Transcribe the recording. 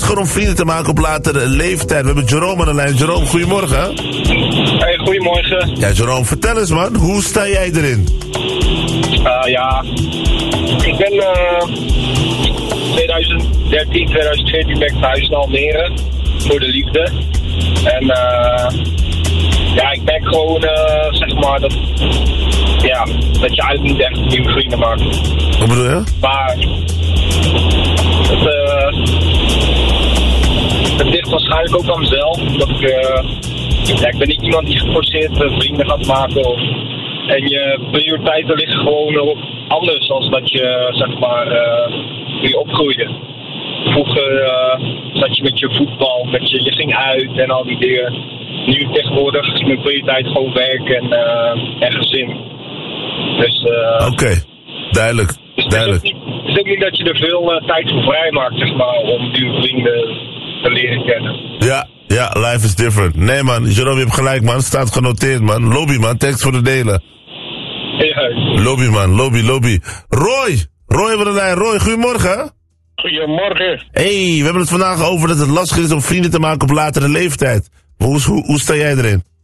lastiger om vrienden te maken op latere leeftijd. We hebben Jerome aan de lijn. Jerome, goedemorgen. Hey, goedemorgen. Ja, Jerome, vertel eens man, hoe sta jij erin? Ja, ik ben 2013, 2014 ben ik verhuisd naar Almere voor de liefde. En ja, ik merk gewoon, zeg maar, dat je eigenlijk niet echt nieuwe vrienden maakt. Wat bedoel je? Maar het ligt waarschijnlijk ook aan mezelf. Dat ik ben niet iemand die geforceerd vrienden gaat maken. En je prioriteiten liggen gewoon op anders dan dat je, zeg maar, toen je opgroeide. Vroeger zat je met je voetbal, je ging uit en al die dingen. Nu tegenwoordig is mijn prioriteit gewoon werk en gezin. Dus Oké, duidelijk. Dus duidelijk. Het is ook niet dat je er veel tijd voor vrij maakt, zeg maar, om nieuwe vrienden te leren kennen. Ja, life is different. Nee man, Jerome, je hebt gelijk man. Staat genoteerd man. Lobby man, thanks voor de delen. Ja. Lobby man, lobby. Roy hebben we de lijn. Roy, goedemorgen. Goedemorgen. Hey, we hebben het vandaag over dat het lastig is om vrienden te maken op latere leeftijd. Hoe sta jij erin?